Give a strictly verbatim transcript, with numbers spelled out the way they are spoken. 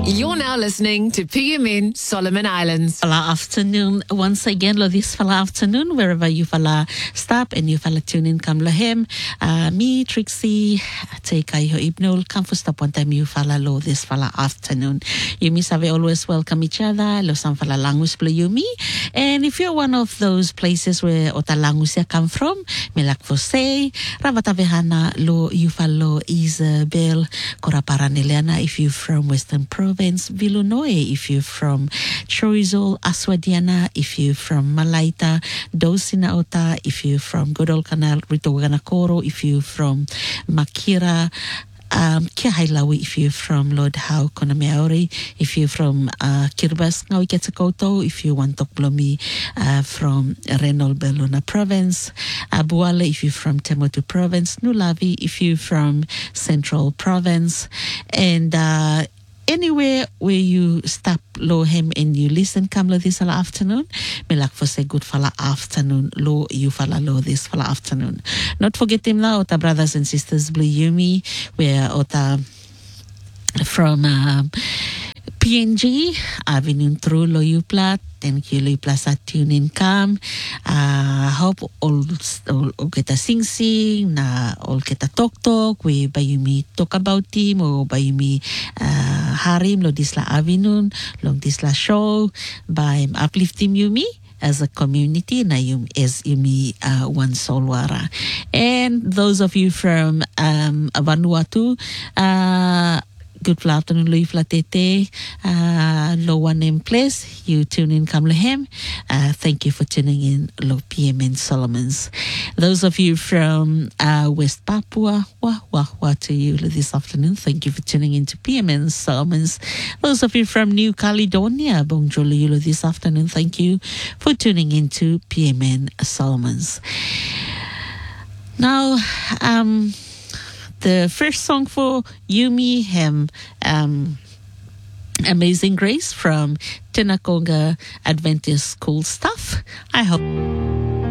You're now listening to P M N Solomon Islands. Fala afternoon once again, lo this fala afternoon, wherever you fala stop and you fala tune in kam lohem. Uh, me, Trixie, take iho ibnul, come for stop one time you fala lo this fala afternoon. You miss have always welcome each other, lo sam fala langus blo you me. And if you're one of those places where ota langus ya come from, me lak for say, ravatavehana lo you falo Isabel, koraparaneliana if you from Western Province. Villonoe, if you're from Chorizol, Aswadiana, if you're from Malaita, Dosinaota, if you're from Good Old Canal, Ritoganakoro, if you're from Makira, um, Kiahailawi, if you're from Lord Howe, Konameaori, if you're from uh, Kiribati, Ngawiketsakoto, if you want to blow uh, from Renol Bellona Province, Abuale, if you're from Temotu Province, Nulavi, if you're from Central Province, and uh, anywhere where you stop lo him and you listen come lo this fala afternoon, me like for say good fala afternoon lo you fala lo this fala afternoon. Not forget him la ota brothers and sisters blue yumi where ota from um, P N G Avenue through lo you plat. Thank you, Lui Plaza Tune In Come. I uh, hope all, all, all kita sing sing, na all kita talk talk, we bayumi talk about him, or bayumi uh, harim, lo disla avenue, long disla show, by uplifting yumi as a community, na yum as yumi uh, one solwara. And those of you from um, Vanuatu, uh, good afternoon, Louis Flatete, uh, low one name place. You tune in, come lehem. Uh, thank you for tuning in, low P M N Solomons. Those of you from uh, West Papua, wah, wah, wah to you this afternoon. Thank you for tuning in to P M N Solomons. Those of you from New Caledonia, bonjour you this afternoon. Thank you for tuning in to P M N Solomons. Now, um, the first song for Yumi Hem, um, Amazing Grace from Tenakonga Adventist School Staff. I hope.